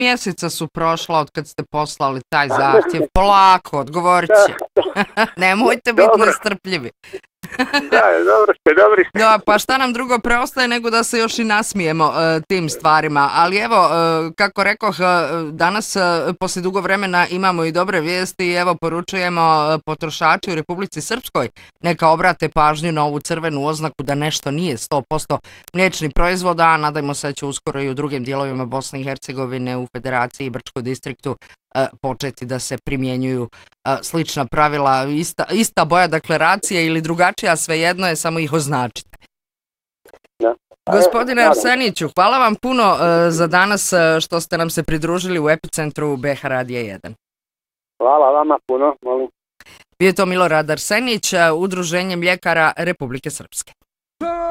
mjeseca su prošla od kad ste poslali taj zahtjev. Polako, odgovorit će. Nemojte biti nestrpljivi. Da, dobri ste. Da, pa šta nam drugo preostaje nego da se još i nasmijemo tim stvarima. Ali evo, kako rekoh, danas poslije dugo vremena imamo i dobre vijesti i evo poručujemo potrošači u Republici Srpskoj neka obrate pažnju na ovu crvenu oznaku da nešto nije 100% mliječni proizvoda, a nadajmo se da će uskoro i u drugim dijelovima Bosne i Hercegovine, u Federaciji i Brčkoj distriktu početi da se primjenjuju slična pravila, ista boja deklaracije ili drugačija, svejedno je, samo ih označite. Da. Gospodine Arseniću, hvala vam puno za danas što ste nam se pridružili u epicentru BH Radija 1. Hvala vama puno, molim. Bio je to Milorad Arsenić, Udruženje mljekara Republike Srpske.